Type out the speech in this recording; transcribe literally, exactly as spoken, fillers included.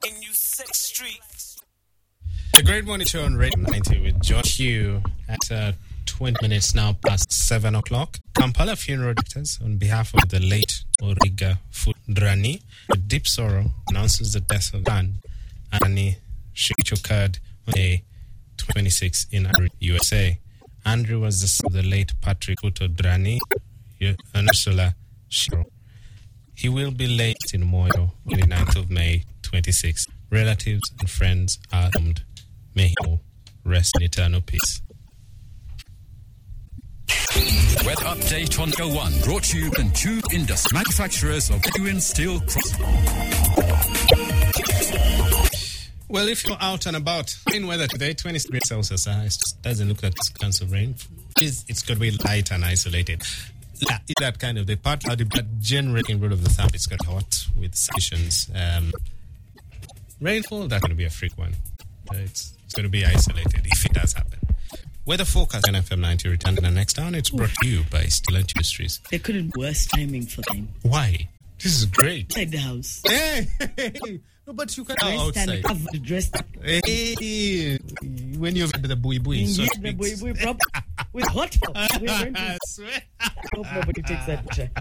in you six streets. The Great Morning Show on Radio ninety with Josh Hugh at uh, twenty minutes now past seven o'clock. Kampala Funeral Directors, on behalf of the late Origa Fudrani, with deep sorrow, announces the death of Gan Anthony, which occurred on May twenty-sixth in U S A. Andrew was the son of the late Patrick Fudrani and Ursula Shiro. He will be laid in Moyo on the ninth of May twenty-sixth. Relatives and friends are armed. May he rest in eternal peace. Weather update on Go One, brought to you by Tube Industry, manufacturers of genuine steel cross. Well, if you're out and about, rain weather today, twenty degrees Celsius. Uh, it doesn't look like it's chance of rain. It's, it's going to be light and isolated. Yeah, it's that kind of the part of the but generally rule of the thumb, it's got hot with stations. Um, rainfall, that's going to be a freak one. Uh, it's, it's going to be isolated if it does happen. Weather forecast on F M ninety return to the next town. It's brought to you by Stillant Industries. There couldn't be worse timing for them. Why? This is great. Inside the house. Hey, no, but you can go outside. Covered, dressed up. Hey, when you've had the bui bui, so Yeah, the boy, boy, prop with hot pot. We're going to- I swear. I hope nobody takes that picture.